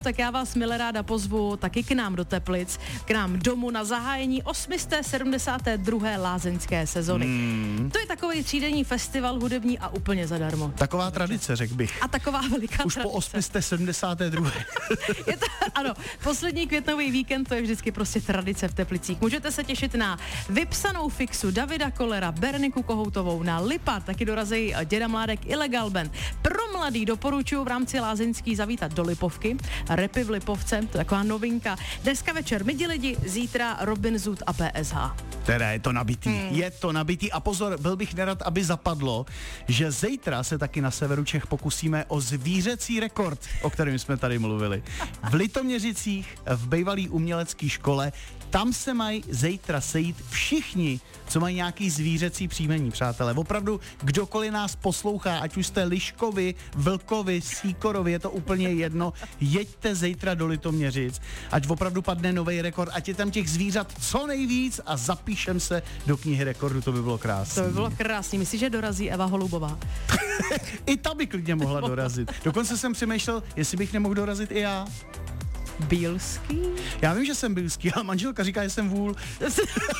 tak já vás milé ráda pozvu taky k nám do Teplic, k nám domů na zahájení 872. lázeňské sezony. To je takový třídenní festival hudební a úplně zadarmo. Taková tradice, řekl bych. A taková veliká Už tradice. po 872. Je to, ano, poslední květnový víkend, to je vždycky prostě tradice v Teplicích. Můžete se těšit na vypsanou fixu Davida Kollera, Berniku Kohoutovou, na Lipa, taky dorazí Děda Mládek, Illegal Band. Pro mladý doporučuji v rámci lázeňský zavítat do Lipovky, Repy v Lipovce, to je taková novinka. Dneska večer Midi lidi, zítra Robin Zoot a PSH. Teda je to nabitý, je to nabitý a pozor, byl bych nerad, aby zapadlo, že zítra se taky na severu Čech pokusíme o zvířecí rekord, o kterém jsme tady mluvili. V Litoměřicích, v bývalý umělecké škole, tam se mají zítra sejít všichni, co mají nějaký zvířecí příjmení, přátelé. Opravdu, kdokoliv nás poslouchá, ať už jste Liškovi, Vlkovi, Síkorovi, je to úplně jedno, jeďte zítra do Litoměřic, ať opravdu padne nový rekord, ať je tam těch zvířat co nejvíc a zapíšem se do knihy rekordu, to by bylo krásné. To by bylo krásný. Myslíš, že dorazí Eva Holubová? I ta by klidně mohla dorazit. Dokonce jsem přemýšlel, jestli bych nemohl dorazit i já. Bílský? Já vím, že jsem bílský, ale manželka říká, že jsem vůl.